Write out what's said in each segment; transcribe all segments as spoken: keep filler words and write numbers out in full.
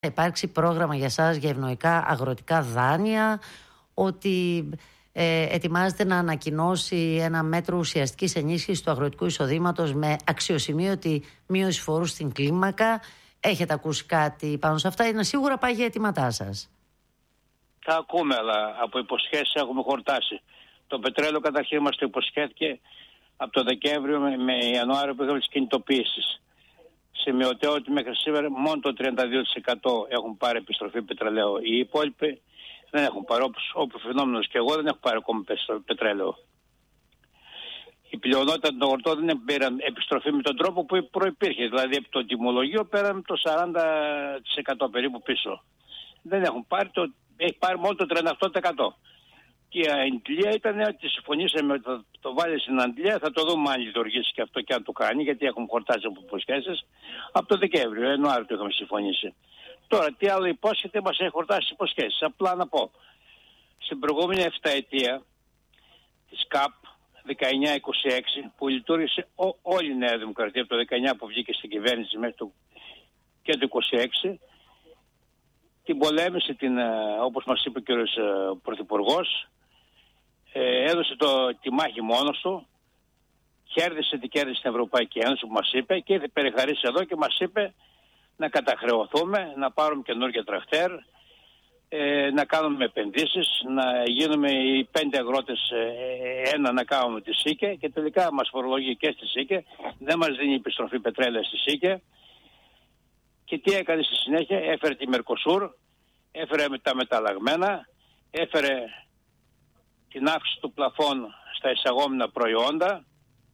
υπάρξει πρόγραμμα για σας για ευνοϊκά αγροτικά δάνεια, ότι ε, ετοιμάζεται να ανακοινώσει ένα μέτρο ουσιαστικής ενίσχυσης του αγροτικού εισοδήματος με αξιοσημείωτη μείωση φόρου στην κλίμακα. Έχετε ακούσει κάτι πάνω σε αυτά? Είναι σίγουρα πάγια αιτήματά σας. Τα ακούμε, αλλά από υποσχέσεις έχουμε χορτάσει. Το πετρέλαιο καταρχήν μας το υποσχέθηκε από το Δεκέμβριο με, με Ιανουάριο που είχαμε τις κινητοποιήσεις. Σημειωτέω ότι μέχρι σήμερα μόνο το τριάντα δύο τοις εκατό έχουν πάρει επιστροφή πετρελαίου. Οι υπόλοιποι δεν έχουν πάρει, όπως ο προφαινόμενος και εγώ δεν έχω πάρει ακόμα πετρέλαιο. Η πλειονότητα των αγροτών δεν πήραν επιστροφή με τον τρόπο που προϋπήρχε. Δηλαδή από το τιμολογείο πέραμε το σαράντα τοις εκατό περίπου πίσω. Δεν έχουν πάρει, το, έχει πάρει μόνο το τριάντα οκτώ τοις εκατό. Και η αντιλία ήταν ότι συμφωνήσαμε ότι θα το βάλει στην αντιλία, θα το δούμε αν λειτουργήσει και αυτό και αν το κάνει, γιατί έχουμε χορτάσει από υποσχέσεις. Από το Δεκέμβριο, Ιανουάριο το είχαμε συμφωνήσει. Τώρα, τι άλλο υπόσχεται, μας έχει χορτάσει υποσχέσεις. Απλά να πω, στην προηγούμενη εφταετία της ΚΑΠ δεκαεννιά είκοσι έξι, που λειτουργήσε ό, όλη η Νέα Δημοκρατία από το δεκαεννιά που βγήκε στην κυβέρνηση μέχρι το, και το είκοσι έξι, την πολέμησε, την, όπως μας είπε ο κ. Πρωθυπουργός, ε, έδωσε το, τη μάχη μόνος του, κέρδισε την κέρδισε στην Ευρωπαϊκή Ένωση που μας είπε και ήρθε περιχαρίσει εδώ και μας είπε να καταχρεωθούμε, να πάρουμε καινούργια τραχτέρ, ε, να κάνουμε επενδύσεις, να γίνουμε οι πέντε αγρότες ε, ένα να κάνουμε τη ΣΥΚΕ και τελικά μας φορολογεί και στη ΣΥΚΕ, δεν μας δίνει επιστροφή πετρέλαια στη ΣΥΚΕ. Και τι έκανε στη συνέχεια? Έφερε τη Μερκοσούρ, έφερε τα μεταλλαγμένα, έφερε την αύξηση του πλαφών στα εισαγόμενα προϊόντα,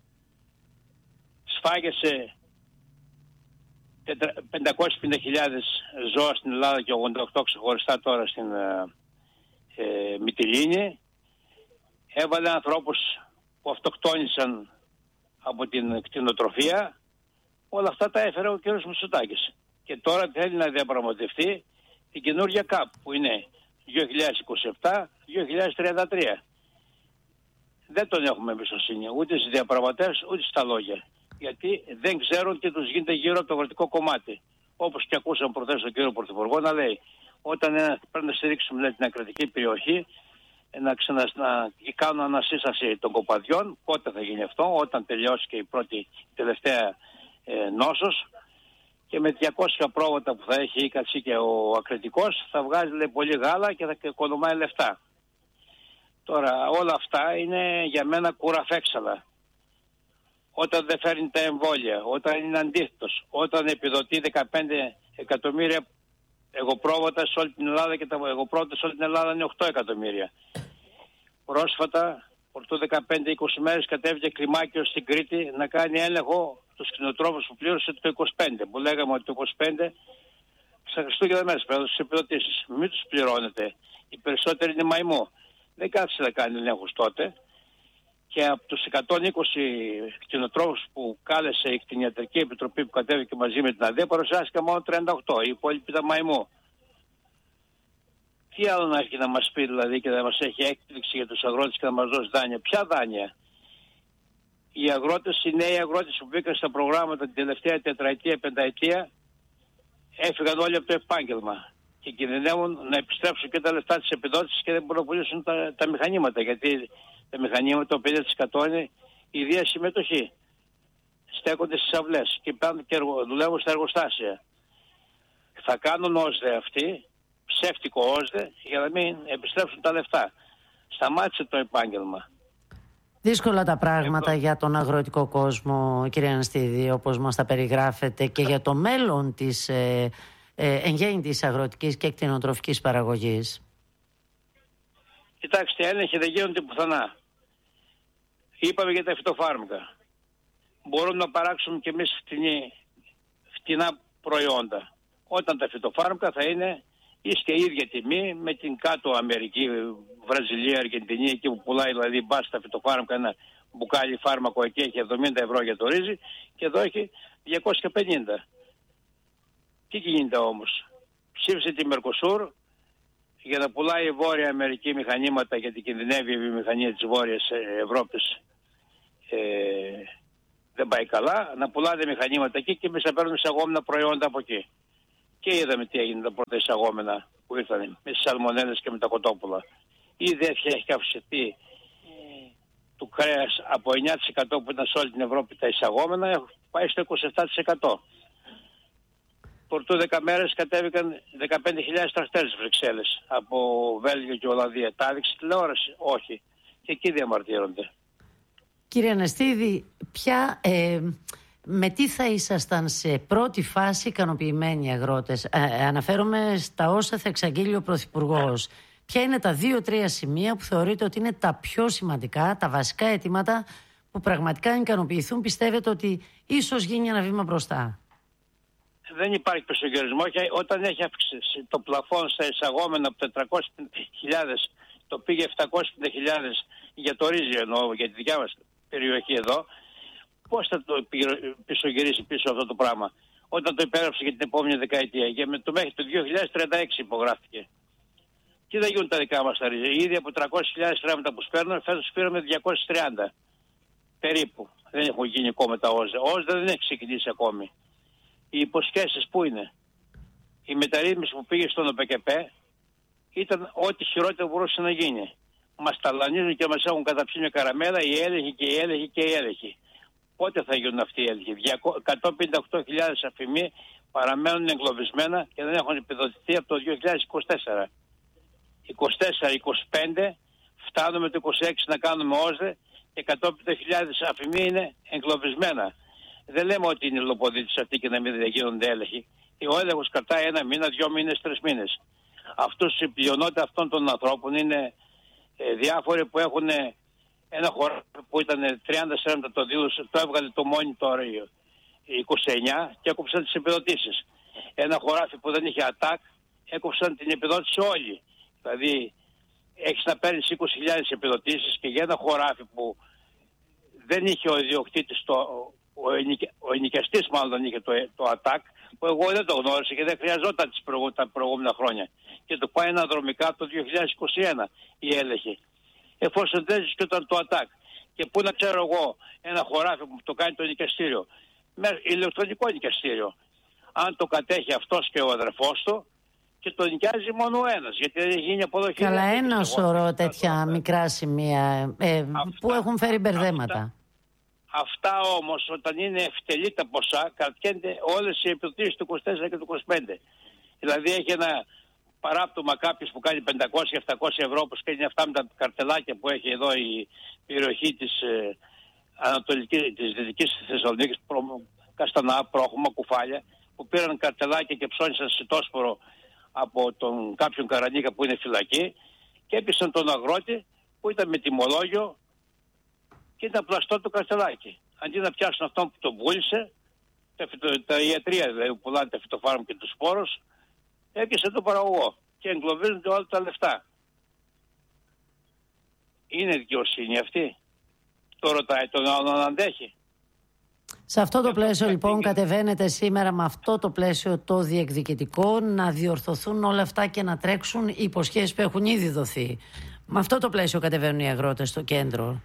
σφάγισε πεντακόσιες πενήντα χιλιάδες ζώα στην Ελλάδα και ογδόντα οκτώ ξεχωριστά τώρα στην ε, Μυτιλήνη, έβαλε ανθρώπους που αυτοκτόνησαν από την κτηνοτροφία. Όλα αυτά τα έφερε ο κ. Μητσοτάκης. Και τώρα θέλει να διαπραγματευτεί την καινούργια ΚΑΠ που είναι δύο χιλιάδες είκοσι επτά δύο χιλιάδες τριάντα τρία. Δεν τον έχουμε εμπιστοσύνη ούτε στις διαπραγματεύσεις ούτε στα λόγια. Γιατί δεν ξέρουν τι τους γίνεται γύρω από το αγροτικό κομμάτι. Όπως και ακούσαμε προχθές τον κύριο Πρωθυπουργό να λέει, όταν ένα, πρέπει να στηρίξουμε λέει, την ακρατική περιοχή, να, ξανα, να κάνουν ανασύσταση των κοπαδιών, πότε θα γίνει αυτό? Όταν τελειώσει και η πρώτη τελευταία ε, νόσος. Και με διακόσια πρόβατα που θα έχει η Κατσί και ο ακριτικός θα βγάζει λέει, πολύ γάλα και θα οικονομάει λεφτά. Τώρα όλα αυτά είναι για μένα κουραφέξαλα. Όταν δεν φέρνει τα εμβόλια, όταν είναι αντίθετος, όταν επιδοτεί δεκαπέντε εκατομμύρια εγωπρόβατα σε όλη την Ελλάδα και τα εγωπρόβατα σε όλη την Ελλάδα είναι οκτώ εκατομμύρια. Πρόσφατα, πρωτού δεκαπέντε είκοσι μέρες κατέβηκε κλιμάκιο στην Κρήτη να κάνει έλεγχο τους κτηνοτρόφους που πλήρωσε το είκοσι πέντε, που λέγαμε ότι το είκοσι πέντε στα Χριστούγεννα μέσα πέρα στις επιδοτήσεις. Μην τους πληρώνετε. Οι περισσότεροι είναι μαϊμού. Δεν κάθισε να κάνει ελέγχους τότε. Και από τους εκατόν είκοσι κτηνοτρόφους που κάλεσε η κτηνιατρική επιτροπή που κατέβηκε μαζί με την ΑΔΕ, παρουσιάστηκαν μόνο τριάντα οκτώ. Οι υπόλοιποι ήταν μαϊμού. Τι άλλο να έχει να μας πει δηλαδή και να μας έχει έκπληξη για τους αγρότες και να μας δώσει δάνεια? Ποια δάνεια? Οι αγρότες, οι νέοι αγρότες που μπήκαν στα προγράμματα την τελευταία τετραετία, πενταετία, έφυγαν όλοι από το επάγγελμα και κινδυνεύουν να επιστρέψουν και τα λεφτά της επιδότησης και δεν μπορούν να πουλήσουν τα, τα μηχανήματα, γιατί τα μηχανήματα το πενήντα τοις εκατό είναι η ίδια συμμετοχή. Στέκονται στις αυλές και πάνε και δουλεύουν στα εργοστάσια. Θα κάνουν όσδε αυτοί, ψεύτικο όσδε, για να μην επιστρέψουν τα λεφτά. Σταμάτησε το επάγγελμα. Δύσκολα τα πράγματα Εγώ... για τον αγροτικό κόσμο, κύριε Αναστίδη, όπως μας τα περιγράφετε, και για το μέλλον της ε, ε, εν γέννη της αγροτικής και κτηνοτροφικής παραγωγής. Κοιτάξτε, έλεγχοι δεν γίνονται πουθενά. Είπαμε για τα φυτοφάρμακα. Μπορούμε να παράξουμε και εμείς φτηνή, φτηνά προϊόντα. Όταν τα φυτοφάρμακα θα είναι εις και ίδια τιμή με την κάτω Αμερική, Βραζιλία, Αργεντινή, εκεί που πουλάει δηλαδή μπας τα φυτοφάρμακα, ένα μπουκάλι φάρμακο εκεί έχει εβδομήντα ευρώ για το ρύζι και εδώ έχει διακόσια πενήντα. Τι γίνεται όμως? Ψήφισε τη Μερκοσούρ για να πουλάει η Βόρεια Αμερική μηχανήματα, γιατί κινδυνεύει η βιομηχανία της Βόρειας Ευρώπης. Ε, δεν πάει καλά. Να πουλάτε μηχανήματα εκεί και εμείς θα παίρνουμε εισαγόμενα προϊόντα από εκεί. Και είδαμε τι έγινε τα πρώτα εισαγόμενα που ήρθαν με τις σαλμονέλες και με τα κοτόπουλα. Ήδη έχει αυξηθεί του κρέας από εννιά τοις εκατό που ήταν σε όλη την Ευρώπη τα εισαγόμενα, πάει στο είκοσι επτά τοις εκατό. Πορτού δέκα μέρες κατέβηκαν δεκαπέντε χιλιάδες τρακτέρες στις Βρυξέλλες από Βέλγιο και Ολλανδία. Τα έδειξε τηλεόραση? Όχι. Και εκεί διαμαρτύρονται. Κύριε Ανεστίδη, ποια, ε, με τι θα ήσασταν σε πρώτη φάση ικανοποιημένοι αγρότες? Ε, αναφέρομαι στα όσα θα εξαγγείλει ο Πρωθυπουργός. Ποια είναι τα δύο-τρία σημεία που θεωρείτε ότι είναι τα πιο σημαντικά, τα βασικά αιτήματα που πραγματικά ικανοποιηθούν, πιστεύετε ότι ίσως γίνει ένα βήμα μπροστά? Δεν υπάρχει πισωγυρισμό. Όταν έχει αυξήσει το πλαφόν στα εισαγόμενα από τετρακόσιες χιλιάδες, το πήγε επτακόσιες χιλιάδες για το ρύζι, εννοώ, για τη δικιά μας περιοχή εδώ, πώς θα το πισωγυρίσει πίσω αυτό το πράγμα? Όταν το υπέγραψε για την επόμενη δεκαετία, και με το μέχρι το δύο χιλιάδες τριάντα έξι υπογράφηκε. Τι θα γίνουν τα δικά μας τα ρύζια? Ήδη από τριακόσιες χιλιάδες τρέμματα που σπέρνουν, φέτος πήραμε διακόσιες τριάντα περίπου. Δεν έχουν γίνει ακόμα τα όζα. Όζα δεν έχει ξεκινήσει ακόμη. Οι υποσχέσεις πού είναι? Η μεταρρύθμιση που πήγε στον ΟΠΕΚΕΠΕ ήταν ό,τι χειρότερο μπορούσε να γίνει. Μας ταλανίζουν και μας έχουν καταψεί μια καραμέλα, οι έλεγχοι και οι έλεγχοι και οι έλεγχοι. Πότε θα γίνουν αυτοί οι έλεγχοι? εκατόν πενήντα οκτώ χιλιάδες αφημοί παραμένουν εγκλωβισμένα και δεν έχουν επιδοτηθεί από το δύο χιλιάδες είκοσι τέσσερα. είκοσι τέσσερα είκοσι πέντε φτάνουμε το είκοσι έξι να κάνουμε όζε και εκατόν πενήντα χιλιάδες αφημοί είναι εγκλωβισμένα. Δεν λέμε ότι είναι λοποδίτης αυτή και να μην γίνονται έλεγχοι. Ο έλεγχος κρατάει ένα μήνα, δύο μήνες, τρεις μήνες. Αυτούς, η πλειονότητα αυτών των ανθρώπων είναι ε, διάφοροι που έχουν ένα χωράφι που ήταν τριάντα σαράντα, το δήλωσε, το έβγαλε το monitor είκοσι εννιά και έκοψαν τις επιδοτήσεις. Ένα χωράφι που δεν είχε ατάκ, έκοψαν την επιδότηση όλοι. Δηλαδή έχεις να παίρνεις είκοσι χιλιάδες επιδοτήσεις και για ένα χωράφι που δεν είχε ο ιδιοκτήτης, το, ο, ενοικ, ο ενοικιαστής μάλλον είχε το, το ατάκ, που εγώ δεν το γνώρισα και δεν χρειαζόταν τις προηγου, τα προηγούμενα χρόνια. Και το πάει αναδρομικά από το δύο χιλιάδες είκοσι ένα η έλεγχη. Εφόσον δεν ζεις και όταν το ατάκ. Και πού να ξέρω εγώ ένα χωράφι που το κάνει το ενοικιαστήριο, με ηλεκτρονικό ενοικιαστήριο, αν το κατέχει αυτός και ο αδερφός του, και το νοικιάζει μόνο ο ένας, γιατί δεν έχει γίνει αποδοχή. Καλά, ένα σωρό τέτοια μικρά σημεία ε, αυτά, που έχουν φέρει μπερδέματα. Αυτά, αυτά όμως, όταν είναι ευτελή τα ποσά, κρατιένται όλες οι επιδοτήσεις του είκοσι τέσσερα και του είκοσι πέντε. Δηλαδή έχει ένα παράπτωμα κάποιος που κάνει πεντακόσια επτακόσια ευρώ, που κάνει αυτά με τα καρτελάκια που έχει εδώ η περιοχή της ε, Ανατολικής, της Δυτικής Θεσσαλονίκης, προ, Καστανά, Πρόχωμα, Κουφάλια, που πήραν καρτελάκια και ψώνισαν σιτόσπορο από τον κάποιον Καρανίκα που είναι φυλακή και έπεισαν τον αγρότη που ήταν με τιμολόγιο και ήταν πλαστό το καρτελάκι. Αντί να πιάσουν αυτόν που τον πούλησε, τα, φυτο, τα ιατρία δηλαδή που πουλάνε τα φυτοφάρμακα και τους σπόρους, έπιασε τον παραγωγό και εγκλωβίζονται όλα τα λεφτά. Είναι δικαιοσύνη αυτή? Το ρωτάει τον άλλον αν αντέχει. Σε αυτό το πλαίσιο λοιπόν κατεβαίνετε σήμερα, με αυτό το πλαίσιο το διεκδικητικό, να διορθωθούν όλα αυτά και να τρέξουν οι υποσχέσεις που έχουν ήδη δοθεί. Με αυτό το πλαίσιο κατεβαίνουν οι αγρότες στο κέντρο.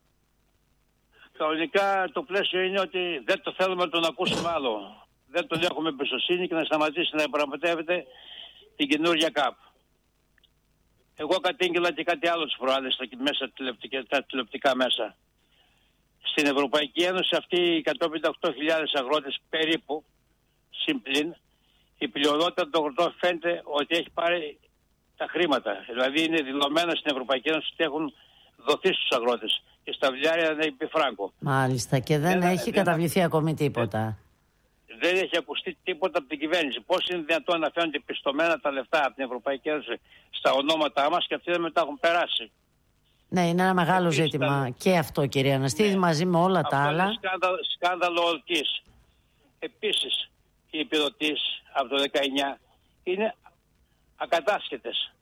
Κανονικά το πλαίσιο είναι ότι δεν το θέλουμε να τον ακούσουμε άλλο. Δεν τον έχουμε εμπιστοσύνη και να σταματήσει να πραγματεύεται την καινούργια ΚΑΠ. Εγώ κατήγγειλα και κάτι άλλο τις προάλλες μέσα τα τηλεοπτικά μέσα. Στην Ευρωπαϊκή Ένωση αυτοί οι εκατόν πενήντα οκτώ χιλιάδες αγρότες περίπου, συμπλήν, η πλειονότητα των αγροτών φαίνεται ότι έχει πάρει τα χρήματα. Δηλαδή είναι δηλωμένα στην Ευρωπαϊκή Ένωση ότι έχουν δοθεί στους αγρότες και στα βιβλιάρια δεν έχει πει φράγκο. Μάλιστα, και δεν, δεν έχει δεν, καταβληθεί ακόμη τίποτα. Δεν, δεν έχει ακουστεί τίποτα από την κυβέρνηση. Πώς είναι δυνατόν να φαίνονται πιστωμένα τα λεφτά από την Ευρωπαϊκή Ένωση στα ονόματά μας και αυτοί δεν μετά έχουν περάσει? Ναι, είναι ένα μεγάλο Επίσης, ζήτημα ήταν... και αυτό, κυρία Αναστίδη, ναι, μαζί με όλα αυτό τα άλλα. Είναι σκάνδαλο, σκάνδαλο ολκής. Επίσης, οι επιδοτήσεις από το δεκαεννιά είναι ακατάσχετες.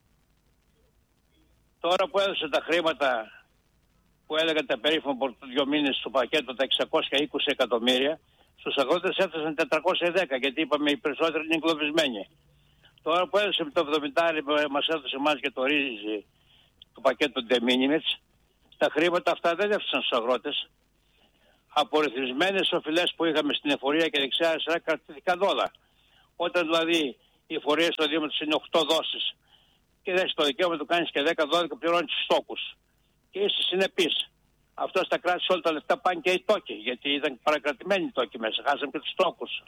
Τώρα που έδωσε τα χρήματα που έλεγαν τα περίφημα από δύο μήνες στο πακέτο, τα εξακόσια είκοσι εκατομμύρια, στους αγρότες έφτασαν τετρακόσια δέκα, γιατί είπαμε οι περισσότεροι είναι εγκλωβισμένοι. Τώρα που έδωσε με το εβδομήντα μας έδωσε εμάς και το ρύζι, το πακέτο de minimis, τα χρήματα αυτά δεν έφτασαν στους αγρότες. Από ρυθμισμένες οφειλές που είχαμε στην εφορία και δεξιά αριστερά κρατήθηκαν όλα. Όταν δηλαδή οι φορείες του Δήματος είναι οκτώ δόσεις και δεν έχει το δικαίωμα να το κάνεις και δέκα δώδεκα, πληρώνεις τους τόκους. Και είσαι συνεπής. Αυτό τα κράτησε όλα τα λεφτά, πάνε και οι τόκοι, γιατί ήταν παρακρατημένοι οι τόκοι μέσα. Χάσαμε και τους τόκους.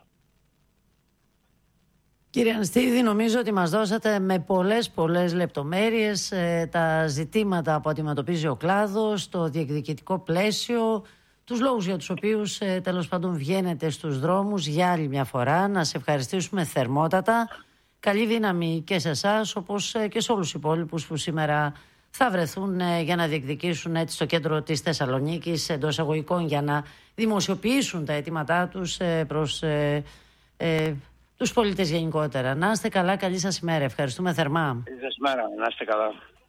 Κύριε Ανστίδη, νομίζω ότι μας δώσατε με πολλές πολλές λεπτομέρειες ε, τα ζητήματα που αντιμετωπίζει ο κλάδος, το διεκδικητικό πλαίσιο, τους λόγους για τους οποίους ε, τέλος πάντων βγαίνετε στους δρόμους για άλλη μια φορά. Να σε ευχαριστήσουμε θερμότατα. Καλή δύναμη και σε εσάς, όπως ε, και σε όλους τους υπόλοιπους που σήμερα θα βρεθούν ε, για να διεκδικήσουν έτσι στο κέντρο της Θεσσαλονίκης, εντός αγωγικών, για να δημοσιοποιήσουν τα αιτήματά τους ε, προς ε, ε, τους πολίτες γενικότερα. Να είστε καλά, καλή σας ημέρα. Ευχαριστούμε θερμά. Καλή σας ημέρα, να είστε καλά.